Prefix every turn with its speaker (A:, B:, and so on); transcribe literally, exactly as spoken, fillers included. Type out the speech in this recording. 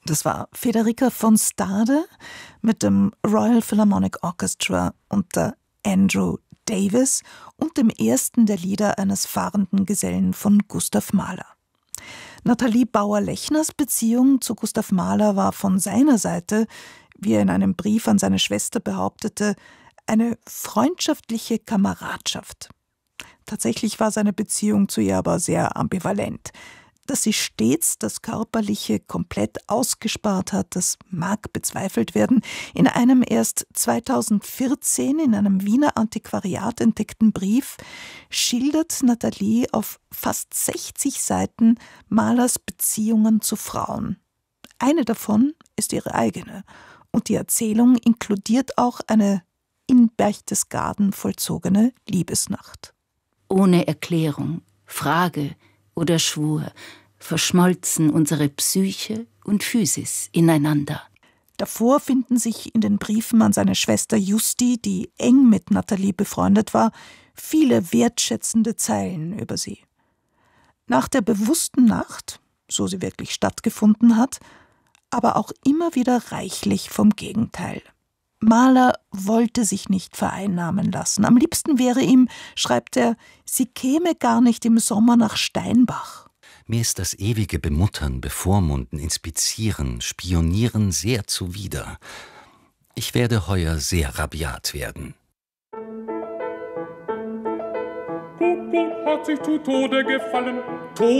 A: Das war Federica von Stade mit dem Royal Philharmonic Orchestra unter Andrew Davis und dem ersten der Lieder eines fahrenden Gesellen von Gustav Mahler. Nathalie Bauer-Lechners Beziehung zu Gustav Mahler war von seiner Seite, wie er in einem Brief an seine Schwester behauptete, eine freundschaftliche Kameradschaft. Tatsächlich war seine Beziehung zu ihr aber sehr ambivalent. Dass sie stets das Körperliche komplett ausgespart hat, das mag bezweifelt werden. In einem erst zweitausendvierzehn in einem Wiener Antiquariat entdeckten Brief schildert Nathalie auf fast sechzig Seiten Mahlers Beziehungen zu Frauen. Eine davon ist ihre eigene und die Erzählung inkludiert auch eine in Berchtesgaden vollzogene Liebesnacht.
B: Ohne Erklärung, Frage oder Schwur verschmolzen unsere Psyche und Physis ineinander.
A: Davor finden sich in den Briefen an seine Schwester Justi, die eng mit Nathalie befreundet war, viele wertschätzende Zeilen über sie. Nach der bewussten Nacht, so sie wirklich stattgefunden hat, aber auch immer wieder reichlich vom Gegenteil. Mahler wollte sich nicht vereinnahmen lassen. Am liebsten wäre ihm, schreibt er, sie käme gar nicht im Sommer nach Steinbach.
C: Mir ist das ewige Bemuttern, Bevormunden, Inspizieren, Spionieren sehr zuwider. Ich werde heuer sehr rabiat werden.
D: Popo hat sich zu Tode gefallen.